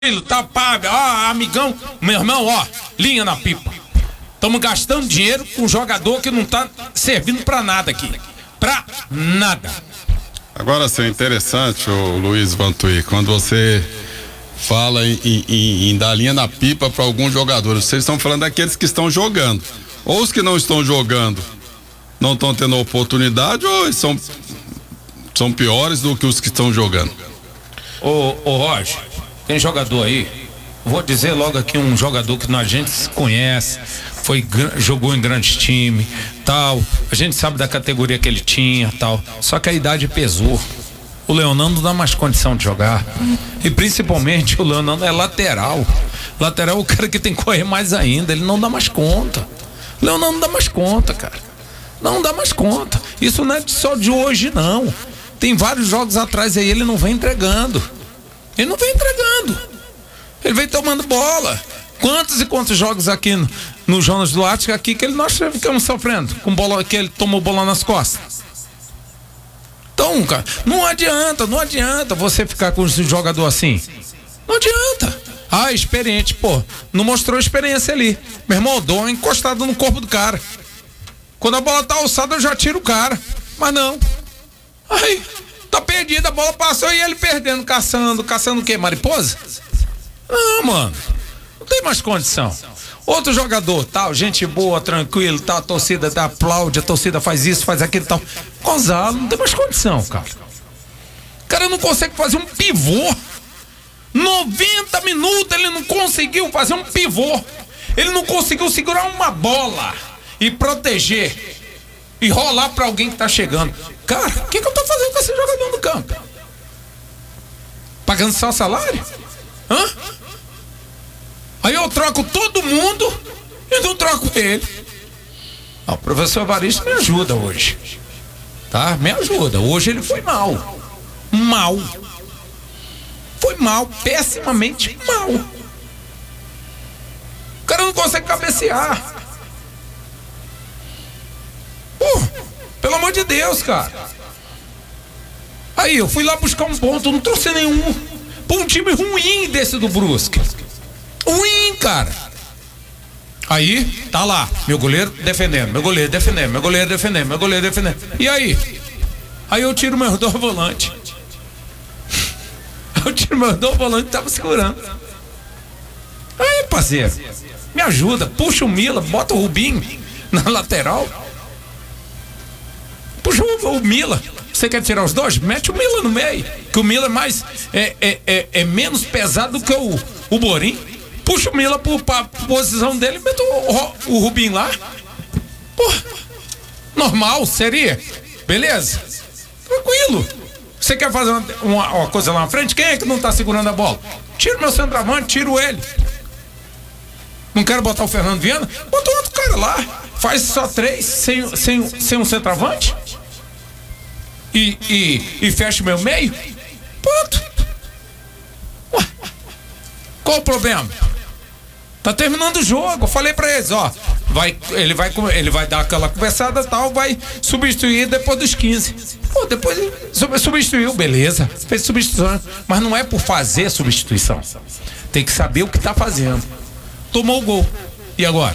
Tá, pá, ó, amigão, meu irmão, ó, linha na pipa. Estamos gastando dinheiro com um jogador que não tá servindo pra nada aqui. Pra nada. Agora, assim, é interessante, o Luiz Vantuí, quando você fala em dar linha na pipa para alguns jogadores, vocês estão falando daqueles que estão jogando. Ou os que não estão jogando não estão tendo oportunidade, ou eles são piores do que os que estão jogando. Ô Roger, tem jogador aí, vou dizer logo aqui um jogador que a gente conhece, jogou em grandes times, tal, a gente sabe da categoria que ele tinha, tal, só que a idade pesou. O Leonardo não dá mais condição de jogar, e principalmente o Leonardo é lateral é o cara que tem que correr mais ainda, ele não dá mais conta. O Leonardo não dá mais conta, cara, não dá mais conta. Isso não é só de hoje, não, tem vários jogos atrás aí, ele não vem entregando, ele vem tomando bola. Quantos e quantos jogos aqui no Jonas Duarte aqui que nós ficamos sofrendo com bola, que ele tomou bola nas costas. Então, cara, não adianta você ficar com esse jogador assim. Não adianta. Ah, experiente, pô, não mostrou experiência ali. Meu irmão, eu dou uma encostada no corpo do cara. Quando a bola tá alçada, eu já tiro o cara. Mas não. Aí, tá perdida, a bola passou e ele perdendo, caçando o quê? Mariposa? Não, mano. Não tem mais condição. Outro jogador, tal, gente boa, tranquilo, tal, a torcida aplaude, a torcida faz isso, faz aquilo, tal. Gonzalo, não tem mais condição, cara. O cara não consegue fazer um pivô. 90 minutos ele não conseguiu fazer um pivô. Ele não conseguiu segurar uma bola e proteger e rolar pra alguém que tá chegando. Cara, o que eu tô fazendo com esse jogador no campo? Pagando só salário? Hã? Aí eu troco todo mundo e não troco ele. O professor Evaristo me ajuda hoje, tá? Me ajuda. Hoje ele foi mal. Foi mal, pessimamente mal. O cara não consegue cabecear. Pô, pelo amor de Deus, cara. Aí eu fui lá buscar um ponto, não trouxe nenhum. Pra um time ruim desse do Brusque. Ruim, cara. Aí, tá lá, meu goleiro defendendo, meu goleiro defendendo. E aí? Aí eu tiro meus dois volantes. Tava segurando. Aí, parceiro, me ajuda, puxa o Mila, bota o Rubinho na lateral. Puxa o Mila. Você quer tirar os dois? Mete o Mila no meio. Que o Mila é mais. É menos pesado do que o Borim. Puxa o Mila pra posição dele e mete o Rubinho lá. Pô, normal, seria? Beleza? Tranquilo. Você quer fazer uma coisa lá na frente? Quem é que não tá segurando a bola? Tira o meu centroavante, tiro ele. Não quero botar o Fernando Viana? Bota outro cara lá. Faz só 3 sem um centroavante. E fecha o meu meio. Ponto. Ué, qual o problema? Tá terminando o jogo. Eu falei pra eles, ó. Ele vai dar aquela conversada tal, vai substituir depois dos 15. Pô, depois ele substituiu, beleza. Fez substituição. Mas não é por fazer substituição. Tem que saber o que tá fazendo. Tomou o gol. E agora?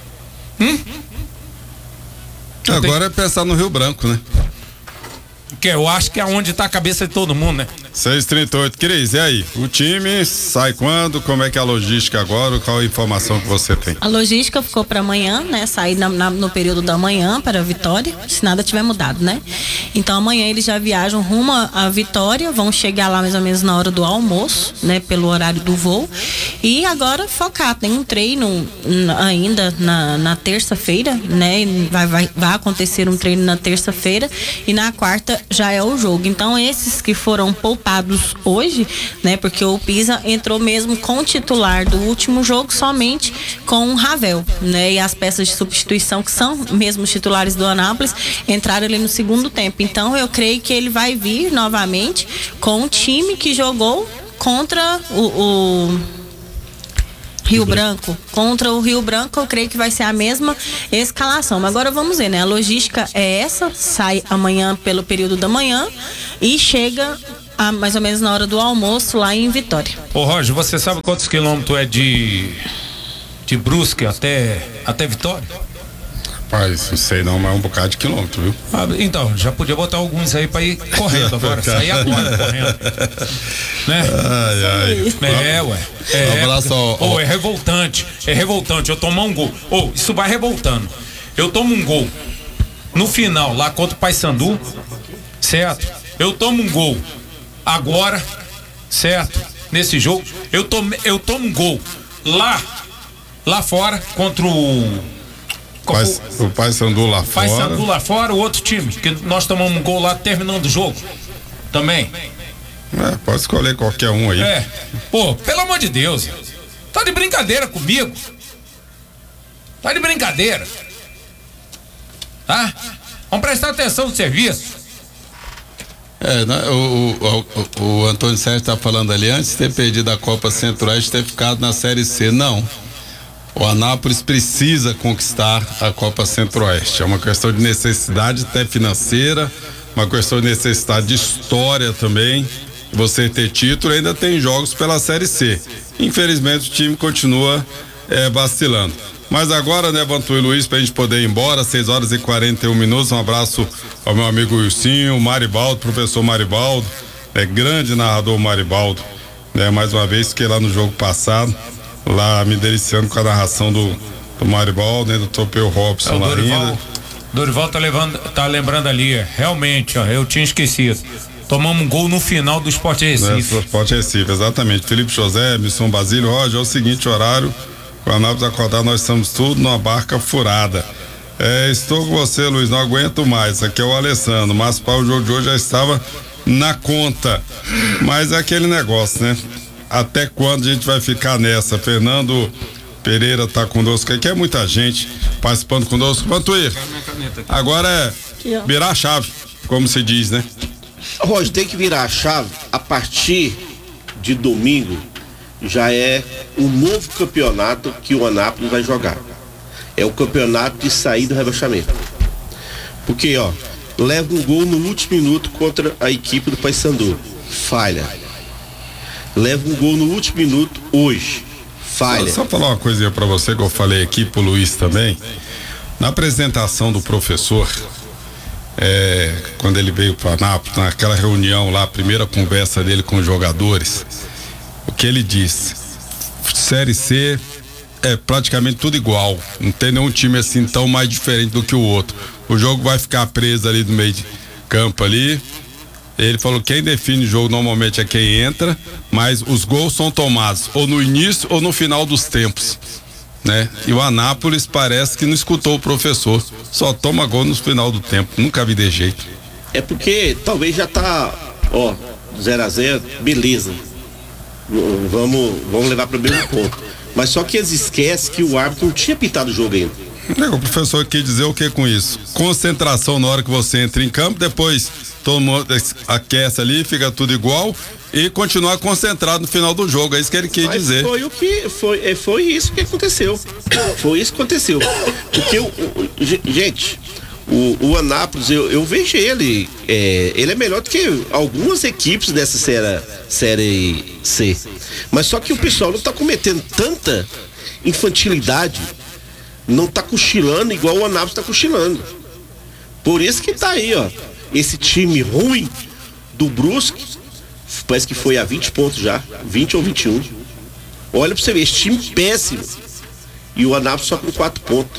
Agora é pensar no Rio Branco, né? Que eu acho que é onde tá a cabeça de todo mundo, né? 6h38. Cris, e aí? O time sai quando? Como é que é a logística agora? Qual a informação que você tem? A logística ficou para amanhã, né? Sair no período da manhã para Vitória, se nada tiver mudado, né? Então amanhã eles já viajam rumo a Vitória, vão chegar lá mais ou menos na hora do almoço, né? Pelo horário do voo. E agora focar, tem um treino ainda na terça-feira, né? Vai acontecer um treino na terça-feira e na quarta já é o jogo. Então esses que foram poupados hoje, né? Porque o Pisa entrou mesmo com o titular do último jogo somente com o Ravel, né? E as peças de substituição que são mesmo os titulares do Anápolis entraram ali no segundo tempo. Então eu creio que ele vai vir novamente com o time que jogou contra o Rio Branco. Contra o Rio Branco, eu creio que vai ser a mesma escalação. Mas agora vamos ver, né? A logística é essa, sai amanhã pelo período da manhã e chega mais ou menos na hora do almoço lá em Vitória. Ô Roger, você sabe quantos quilômetros é de Brusque até Vitória? Rapaz, não sei não, mas é um bocado de quilômetro, viu? Então, já podia botar alguns aí pra ir correndo agora, sair agora correndo. Né? Ué. Um abraço ao... É revoltante, eu tomar um gol. Isso vai revoltando. Eu tomo um gol no final, lá contra o Paysandu, certo? Eu tomo um gol agora, certo? Nesse jogo, eu tomo um gol lá fora contra o Paysandu lá fora. Paysandu lá fora, o outro time, que nós tomamos um gol lá terminando o jogo. Também. Pode escolher qualquer um aí. Pelo amor de Deus. Tá de brincadeira comigo. Tá de brincadeira. Tá? Vamos prestar atenção no serviço. O Antônio Sérgio tá falando ali, antes de ter perdido a Copa Centro-Oeste, ter ficado na Série C. Não. O Anápolis precisa conquistar a Copa Centro-Oeste. É uma questão de necessidade até financeira, uma questão de necessidade de história também. Você ter título, ainda tem jogos pela Série C. Infelizmente o time continua vacilando. Mas agora, né, Vantuí Luiz, pra gente poder ir embora, 6h41. Um abraço ao meu amigo Wilsinho, Maribaldo, professor Maribaldo, grande narrador Maribaldo, né? Mais uma vez, fiquei lá no jogo passado, lá me deliciando com a narração do Maribaldo, né, do Topeu Robson lá ainda. Dorival tá lembrando ali, realmente, eu tinha esquecido. Tomamos um gol no final do Sport Recife. Sport Recife, exatamente. Felipe José, Milson Basílio, Roger, é o seguinte horário, com a Anápolis acordar, nós estamos tudo numa barca furada. Estou com você, Luiz, não aguento mais. Aqui é o Alessandro, mas para o jogo de hoje já estava na conta. Mas é aquele negócio, né? Até quando a gente vai ficar nessa? Fernando Pereira tá conosco aqui, é muita gente participando conosco. Vantuí, agora é virar a chave, como se diz, né? Roger, tem que virar a chave a partir de domingo. Já é um novo campeonato que o Anápolis vai jogar. É o campeonato de sair do rebaixamento. Porque, leva um gol no último minuto contra a equipe do Paysandu. Falha. Leva um gol no último minuto hoje. Falha. Só falar uma coisinha pra você que eu falei aqui pro Luiz também. Na apresentação do professor, quando ele veio para Anápolis, naquela reunião lá, a primeira conversa dele com os jogadores, o que ele disse: Série C é praticamente tudo igual, não tem nenhum time assim tão mais diferente do que o outro. O jogo vai ficar preso ali no meio de campo ali. Ele falou que quem define o jogo normalmente é quem entra, mas os gols são tomados ou no início ou no final dos tempos, né? E o Anápolis parece que não escutou o professor, só toma gol no final do tempo, nunca vi de jeito. É porque talvez já tá 0-0, beleza, vamos levar para o mesmo ponto, mas só que eles esquecem que o árbitro não tinha pitado o jogo ainda. O professor quer dizer o que com isso? Concentração na hora que você entra em campo, depois todo mundo aquece ali, fica tudo igual e continuar concentrado no final do jogo, é isso que ele quer dizer. Foi isso que aconteceu. Foi isso que aconteceu. Porque gente, o Anápolis, eu vejo ele é melhor do que algumas equipes dessa série C. Mas só que o pessoal não tá cometendo tanta infantilidade, não tá cochilando igual o Anápolis tá cochilando. Por isso que tá aí, esse time ruim do Brusque, parece que foi a 20 pontos já, 20 ou 21. Olha pra você ver, esse time péssimo. E o Anápolis só com 4 pontos.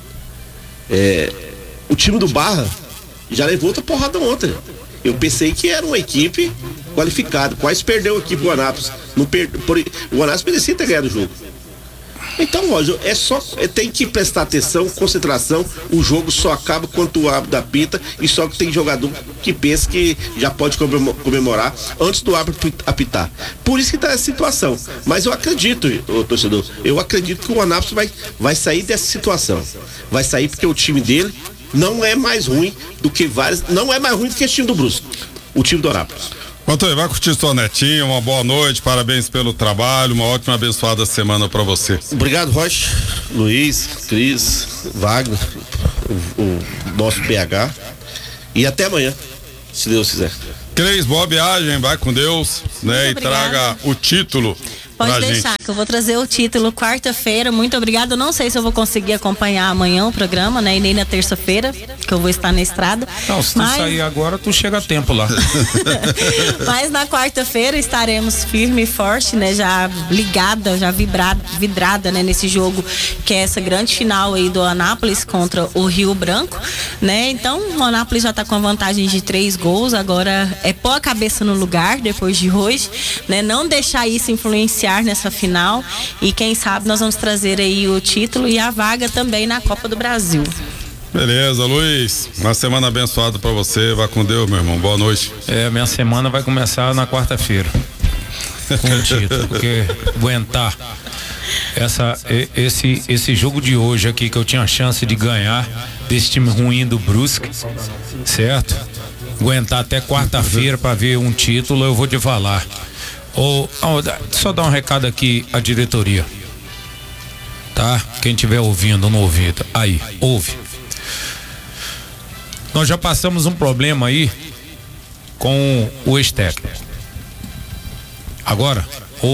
O time do Barra já levou outra porrada ontem. Eu pensei que era uma equipe qualificada, quase perdeu aqui pro Anápolis. O Anápolis merecia ter ganhado o jogo. Então, Roger, tem que prestar atenção, concentração. O jogo só acaba quando o árbitro apita, e só que tem jogador que pensa que já pode comemorar antes do árbitro apitar. Por isso que tá essa situação. Mas eu acredito, torcedor, eu acredito que o Anápolis vai sair dessa situação. Vai sair porque o time dele não é mais ruim do que não é mais ruim do que esse time do Brusque, o time do Anápolis. Antônio, vai curtir sua netinha, uma boa noite, parabéns pelo trabalho, uma ótima abençoada semana para você. Obrigado, Rocha, Luiz, Cris, Wagner, o nosso PH, e até amanhã, se Deus quiser. Cris, boa viagem, vai com Deus, né? E traga o título. Pode deixar, que eu vou trazer o título quarta-feira. Muito obrigada. Eu não sei se eu vou conseguir acompanhar amanhã o programa, né? E nem na terça-feira, que eu vou estar na estrada. Não, se tu sair agora, tu chega a tempo lá. Mas na quarta-feira estaremos firme e forte, né? Já ligada, já vidrada, né? Nesse jogo, que é essa grande final aí do Anápolis contra o Rio Branco, né? Então, o Anápolis já tá com a vantagem de 3 gols. Agora é pôr a cabeça no lugar depois de hoje, né? Não deixar isso influenciar nessa final, e quem sabe nós vamos trazer aí o título e a vaga também na Copa do Brasil. Beleza, Luiz, uma semana abençoada pra você, vai com Deus, meu irmão, boa noite. Minha semana vai começar na quarta-feira com o título, porque aguentar esse jogo de hoje aqui, que eu tinha a chance de ganhar desse time ruim do Brusque, certo? Aguentar até quarta-feira pra ver um título, eu vou te falar. Só dar um recado aqui à diretoria, tá? Quem estiver ouvindo, não ouvindo, aí, ouve. Nós já passamos um problema aí com o ex-técnico. Agora,